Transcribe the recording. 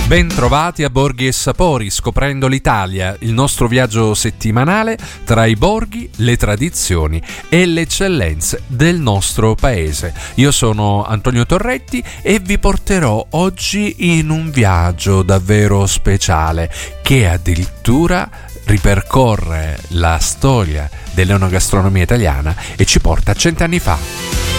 Ben trovati a Borghi e Sapori, scoprendo l'Italia, il nostro viaggio settimanale tra i borghi, le tradizioni e le eccellenze del nostro paese. Io sono Antonio Torretti e vi porterò oggi in un viaggio davvero speciale che addirittura ripercorre la storia dell'enogastronomia italiana e ci porta a 100 anni fa.